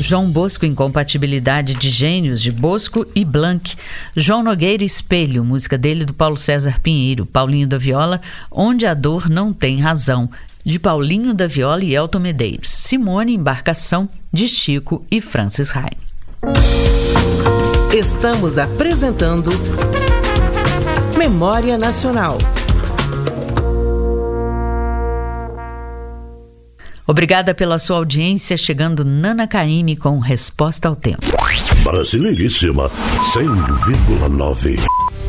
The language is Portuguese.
João Bosco, Incompatibilidade de Gênios, de Bosco e Blanc. João Nogueira, Espelho, música dele, do Paulo César Pinheiro. Paulinho da Viola, Onde a Dor Não Tem Razão, de Paulinho da Viola e Elton Medeiros. Simone, Embarcação, de Chico e Francis Raime. Estamos apresentando Memória Nacional. Obrigada pela sua audiência, chegando Nana Caymmi com Resposta ao Tempo. Brasileiríssima 100,9.